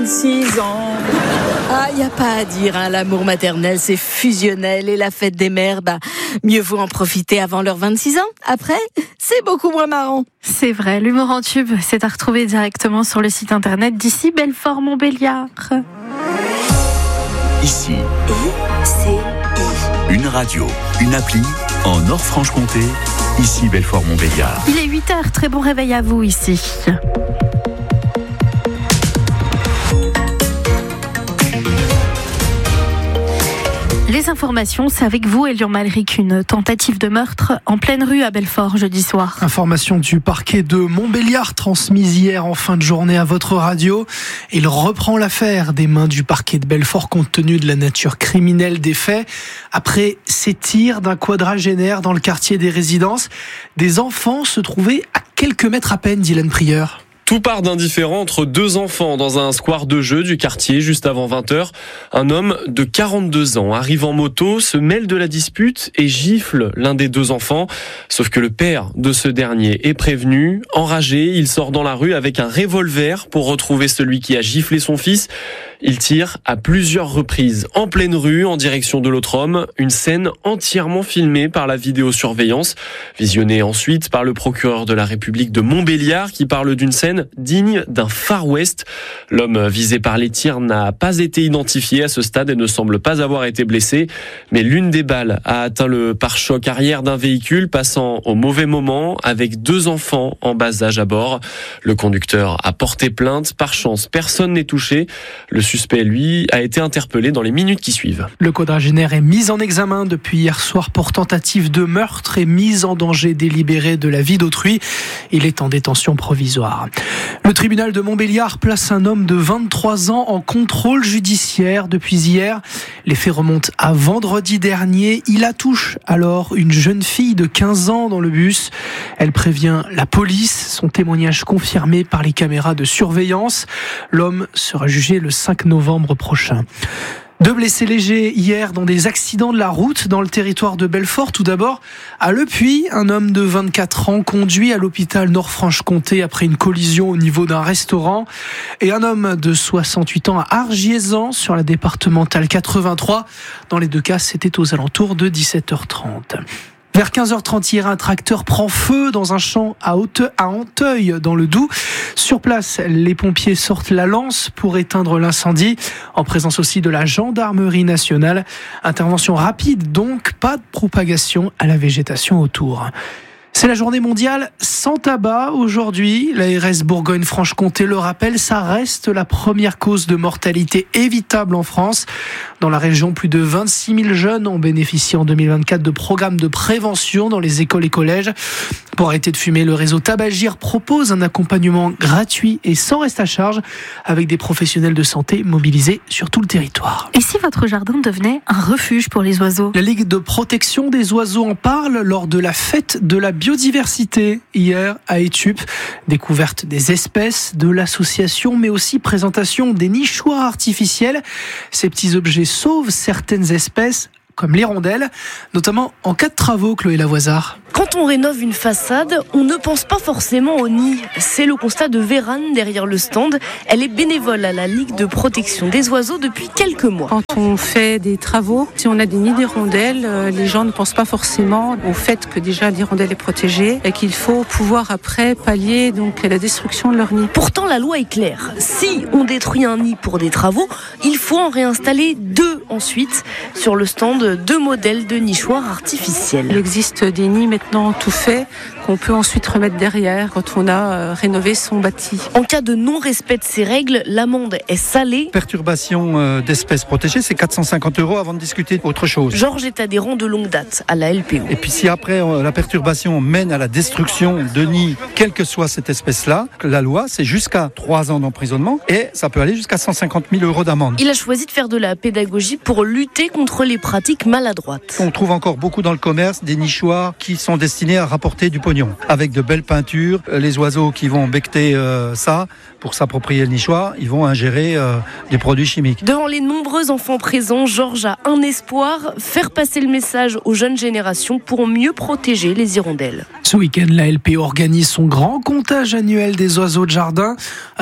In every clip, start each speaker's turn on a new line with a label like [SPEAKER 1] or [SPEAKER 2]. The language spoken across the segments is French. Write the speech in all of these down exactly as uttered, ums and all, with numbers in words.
[SPEAKER 1] six ans. Ah, il n'y a pas à dire, hein, l'amour maternel, c'est fusionnel et la fête des mères, bah, mieux vaut en profiter avant leurs vingt-six ans. Après, c'est beaucoup moins marrant.
[SPEAKER 2] C'est vrai, l'humour en tube, c'est à retrouver directement sur le site internet d'ici Belfort-Montbéliard.
[SPEAKER 3] Ici,
[SPEAKER 1] I C I.
[SPEAKER 3] une radio, une appli en Nord-Franche-Comté, ici Belfort-Montbéliard.
[SPEAKER 2] Il est huit heures, très bon réveil à vous ici. Les informations, c'est avec vous, Elion Malric, une tentative de meurtre en pleine rue à Belfort jeudi soir.
[SPEAKER 4] Information du parquet de Montbéliard transmise hier en fin de journée à votre radio. Il reprend l'affaire des mains du parquet de Belfort compte tenu de la nature criminelle des faits. Après ces tirs d'un quadragénaire dans le quartier des résidences, des enfants se trouvaient à quelques mètres à peine, Dylan Prieur.
[SPEAKER 5] Tout part d'un différend entre deux enfants dans un square de jeu du quartier juste avant vingt heures. Un homme de quarante-deux ans arrive en moto, se mêle de la dispute et gifle l'un des deux enfants. Sauf que le père de ce dernier est prévenu. Enragé, il sort dans la rue avec un revolver pour retrouver celui qui a giflé son fils. Il tire à plusieurs reprises en pleine rue en direction de l'autre homme. Une scène entièrement filmée par la vidéosurveillance, visionnée ensuite par le procureur de la République de Montbéliard qui parle d'une scène digne d'un Far West. L'homme visé par les tirs n'a pas été identifié à ce stade et ne semble pas avoir été blessé. Mais l'une des balles a atteint le pare-choc arrière d'un véhicule passant au mauvais moment avec deux enfants en bas âge à bord. Le conducteur a porté plainte. Par chance, personne n'est touché. Le suspect, lui, a été interpellé dans les minutes qui suivent.
[SPEAKER 4] Le quadragénaire est mis en examen depuis hier soir pour tentative de meurtre et mise en danger délibéré de la vie d'autrui. Il est en détention provisoire. Le tribunal de Montbéliard place un homme de vingt-trois ans en contrôle judiciaire depuis hier. Les faits remontent à vendredi dernier. Il attouche alors une jeune fille de quinze ans dans le bus. Elle prévient la police. Son témoignage confirmé par les caméras de surveillance. L'homme sera jugé le cinq novembre prochain. Deux blessés légers hier dans des accidents de la route dans le territoire de Belfort. Tout d'abord, à Le Puy, un homme de vingt-quatre ans conduit à l'hôpital Nord-Franche-Comté après une collision au niveau d'un restaurant. Et un homme de soixante-huit ans à Argiésans sur la départementale quatre-vingt-trois. Dans les deux cas, c'était aux alentours de dix-sept heures trente. Vers quinze heures trente hier, un tracteur prend feu dans un champ à Anteuil, dans le Doubs. Sur place, les pompiers sortent la lance pour éteindre l'incendie, en présence aussi de la gendarmerie nationale. Intervention rapide donc, pas de propagation à la végétation autour. C'est la journée mondiale sans tabac aujourd'hui. L'A R S Bourgogne-Franche-Comté le rappelle, ça reste la première cause de mortalité évitable en France. Dans la région, plus de vingt-six mille jeunes ont bénéficié en deux mille vingt-quatre de programmes de prévention dans les écoles et collèges. Pour arrêter de fumer, le réseau Tabagir propose un accompagnement gratuit et sans reste à charge avec des professionnels de santé mobilisés sur tout le territoire.
[SPEAKER 2] Et si votre jardin devenait un refuge pour les oiseaux ?
[SPEAKER 4] La Ligue de protection des oiseaux en parle lors de la fête de la biodiversité hier à Étup. Découverte des espèces de l'association, mais aussi présentation des nichoirs artificiels. Ces petits objets sauvent certaines espèces, comme l'hirondelle, notamment en cas de travaux, Chloé Lavoisard.
[SPEAKER 6] Quand on rénove une façade, on ne pense pas forcément au nid. C'est le constat de Vérane derrière le stand. Elle est bénévole à la Ligue de protection des oiseaux depuis quelques mois.
[SPEAKER 7] Quand on fait des travaux, si on a des nids d'hirondelles, les gens ne pensent pas forcément au fait que déjà l'hirondelle est protégée et qu'il faut pouvoir après pallier donc la destruction de leur nid.
[SPEAKER 6] Pourtant, la loi est claire. Si on détruit un nid pour des travaux, il faut en réinstaller deux ensuite. Sur le stand, deux modèles de nichoirs artificiels.
[SPEAKER 7] Il existe des nids maintenant tout faits qu'on peut ensuite remettre derrière quand on a euh, rénové son bâti.
[SPEAKER 6] En cas de non-respect de ces règles, l'amende est salée.
[SPEAKER 8] Perturbation euh, d'espèces protégées, c'est quatre cent cinquante euros avant de discuter autre chose.
[SPEAKER 6] Georges est adhérent de longue date à la L P O.
[SPEAKER 8] Et puis si après euh, la perturbation mène à la destruction de nids, quelle que soit cette espèce-là, la loi c'est jusqu'à trois ans d'emprisonnement et ça peut aller jusqu'à cent cinquante mille euros d'amende.
[SPEAKER 6] Il a choisi de faire de la pédagogie pour lutter contre les pratiques maladroites.
[SPEAKER 8] On trouve encore beaucoup dans le commerce des nichoirs qui sont destinés à rapporter du pognon. Avec de belles peintures, les oiseaux qui vont becqueter euh, ça pour s'approprier le nichoir, ils vont ingérer euh, des produits chimiques.
[SPEAKER 6] Devant les nombreux enfants présents, Georges a un espoir, faire passer le message aux jeunes générations pour mieux protéger les hirondelles.
[SPEAKER 4] Ce week-end, la L P O organise son grand comptage annuel des oiseaux de jardin. Alors,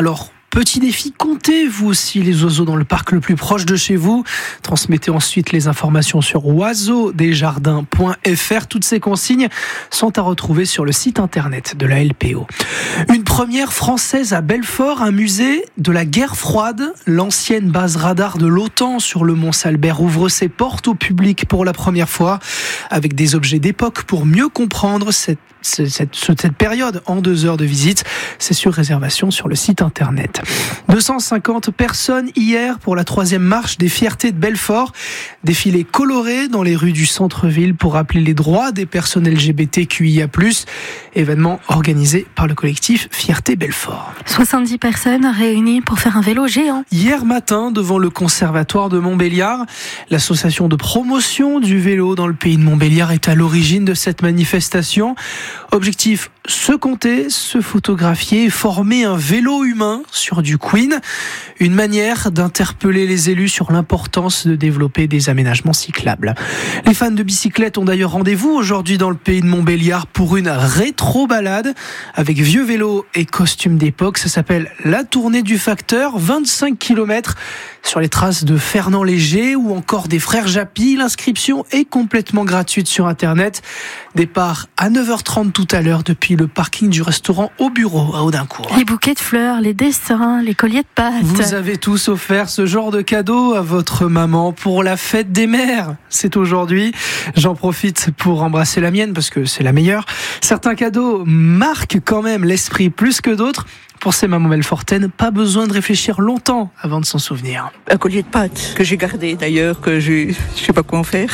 [SPEAKER 4] Petit défi, comptez vous aussi les oiseaux dans le parc le plus proche de chez vous. Transmettez ensuite les informations sur oiseaux des jardins point f r. Toutes ces consignes sont à retrouver sur le site internet de la L P O. Une première française à Belfort, un musée de la guerre froide. L'ancienne base radar de l'OTAN sur le Mont Salbert ouvre ses portes au public pour la première fois, avec des objets d'époque pour mieux comprendre cette Cette, cette, cette période en deux heures de visite. C'est sur réservation sur le site internet. deux cent cinquante personnes hier pour la troisième marche des fiertés de Belfort. Défilé coloré dans les rues du centre-ville pour rappeler les droits des personnes L G B T Q I A plus. Événement organisé par le collectif Fierté Belfort.
[SPEAKER 2] soixante-dix personnes réunies pour faire un vélo géant.
[SPEAKER 4] Hier matin, devant le conservatoire de Montbéliard, l'association de promotion du vélo dans le pays de Montbéliard est à l'origine de cette manifestation. Objectif, se compter, se photographier et former un vélo humain sur du Queen. Une manière d'interpeller les élus sur l'importance de développer des aménagements cyclables. Les fans de bicyclette ont d'ailleurs rendez-vous aujourd'hui dans le pays de Montbéliard pour une rétro-balade avec vieux vélos et costumes d'époque. Ça s'appelle la tournée du facteur, vingt-cinq kilomètres sur les traces de Fernand Léger ou encore des frères Japy. L'inscription est complètement gratuite sur internet. Départ à neuf heures trente tout à l'heure depuis le parking du restaurant Au Bureau à Audincourt.
[SPEAKER 2] Les bouquets de fleurs, les dessins, les colliers de pâtes.
[SPEAKER 4] Vous avez tous offert ce genre de cadeau à votre maman pour la fête des mères. C'est aujourd'hui. J'en profite pour embrasser la mienne parce que c'est la meilleure. Certains cadeaux marquent quand même l'esprit plus que d'autres. Pour ces mamans belfortaines, pas besoin de réfléchir longtemps avant de s'en souvenir.
[SPEAKER 9] Un collier de pâtes que j'ai gardé d'ailleurs, que je je sais pas quoi en faire.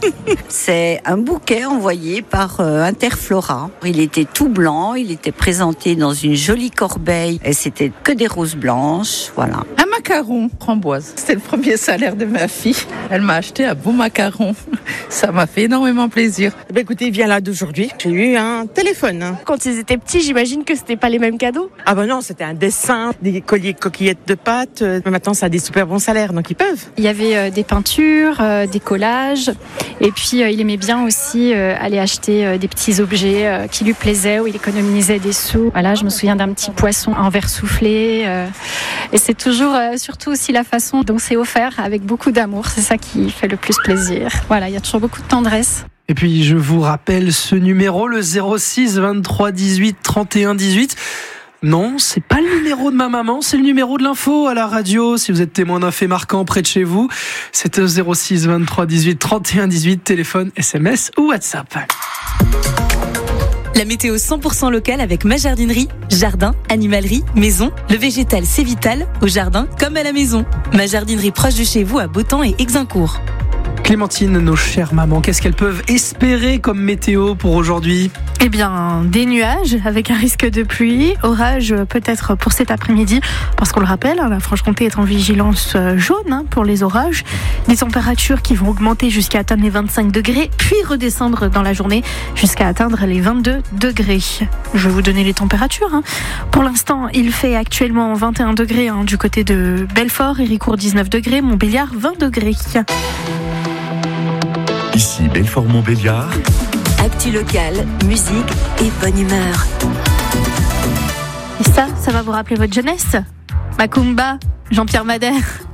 [SPEAKER 10] C'est un bouquet envoyé par euh, Interflora. Il était tout blanc, il était présenté dans une jolie corbeille et c'était que des roses blanches, voilà.
[SPEAKER 9] Un macaron framboise. C'était le premier salaire de ma fille. Elle m'a acheté un beau macaron. Ça m'a fait énormément plaisir.
[SPEAKER 11] Eh bien, écoutez, viens là d'aujourd'hui. J'ai eu un téléphone.
[SPEAKER 6] Quand ils étaient petits, j'imagine que c'était pas les mêmes cadeaux.
[SPEAKER 11] Ah ben non, c'était un dessin, des colliers coquillettes de pâtes. Mais maintenant, ça a des super bons salaires, donc ils peuvent.
[SPEAKER 12] Il y avait euh, des peintures, euh, des collages. Et puis, euh, il aimait bien aussi euh, aller acheter euh, des petits objets euh, qui lui plaisaient, où il économisait des sous. Voilà, je me souviens d'un petit poisson en verre soufflé. Euh, et c'est toujours, euh, surtout aussi la façon dont c'est offert avec beaucoup d'amour. C'est ça qui fait le plus plaisir. Voilà, il y a toujours beaucoup de tendresse.
[SPEAKER 4] Et puis, je vous rappelle ce numéro, le zéro six vingt-trois dix-huit trente et un dix-huit. Non, c'est pas le numéro de ma maman, c'est le numéro de l'info à la radio. Si vous êtes témoin d'un fait marquant près de chez vous, c'est au zéro six vingt-trois dix-huit trente et un dix-huit, téléphone, S M S ou WhatsApp.
[SPEAKER 13] La météo cent pour cent locale avec ma jardinerie. Jardin, animalerie, maison. Le végétal, c'est vital, au jardin comme à la maison. Ma jardinerie proche de chez vous à Beautemps et Exincourt.
[SPEAKER 4] Clémentine, nos chères mamans, qu'est-ce qu'elles peuvent espérer comme météo pour aujourd'hui ?
[SPEAKER 2] Eh bien, des nuages avec un risque de pluie, orage peut-être pour cet après-midi, parce qu'on le rappelle, la Franche-Comté est en vigilance jaune hein, pour les orages. Des températures qui vont augmenter jusqu'à atteindre les vingt-cinq degrés, puis redescendre dans la journée jusqu'à atteindre les vingt-deux degrés. Je vais vous donner les températures. Hein. Pour l'instant, il fait actuellement vingt et un degrés hein, du côté de Belfort, Héricourt dix-neuf degrés, Montbéliard vingt degrés.
[SPEAKER 3] Ici Belfort-Montbéliard.
[SPEAKER 13] Actu local, musique et bonne humeur.
[SPEAKER 2] Et ça, ça va vous rappeler votre jeunesse ? Macumba, Jean-Pierre Madère.